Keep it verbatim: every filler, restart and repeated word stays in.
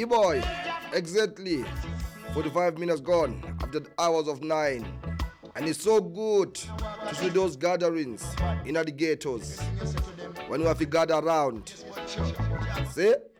E-boy, exactly forty-five minutes gone after the hours of nine. And it's so good to see those gatherings in the ghettos when we have to gather around. See?